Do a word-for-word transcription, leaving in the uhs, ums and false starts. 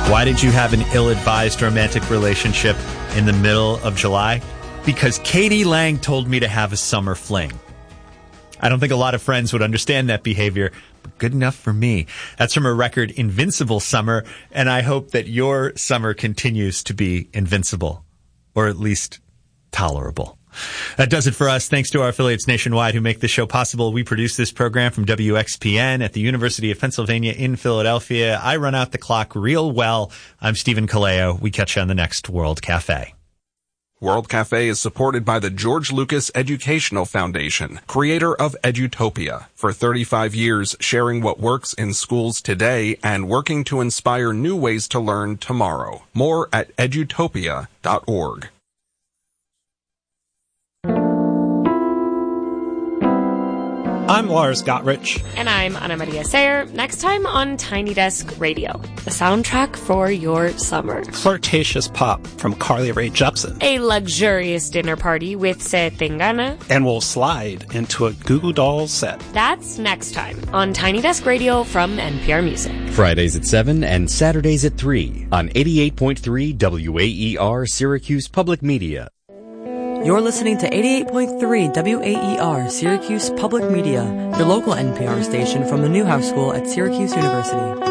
Why did you have an ill-advised romantic relationship in the middle of July? Because Katie Lang told me to have a summer fling. I don't think a lot of friends would understand that behavior, but good enough for me. That's from her record Invincible Summer, and I hope that your summer continues to be invincible, or at least tolerable. That does it for us. Thanks to our affiliates nationwide who make this show possible. We produce this program from W X P N at the University of Pennsylvania in Philadelphia. I run out the clock real well. I'm Stephen Kaleo. We catch you on the next World Cafe. World Cafe is supported by the George Lucas Educational Foundation, creator of Edutopia. For thirty-five years, sharing what works in schools today and working to inspire new ways to learn tomorrow. More at edutopia dot org. I'm Lars Gottrich. And I'm Ana Maria Sayer. Next time on Tiny Desk Radio, the soundtrack for your summer. Flirtatious pop from Carly Rae Jepsen. A luxurious dinner party with Se Tengana. And we'll slide into a Goo Goo Dolls set. That's next time on Tiny Desk Radio from N P R Music. Fridays at seven and Saturdays at three on eighty-eight point three W A E R Syracuse Public Media. You're listening to eighty-eight point three W A E R Syracuse Public Media, your local N P R station from the Newhouse School at Syracuse University.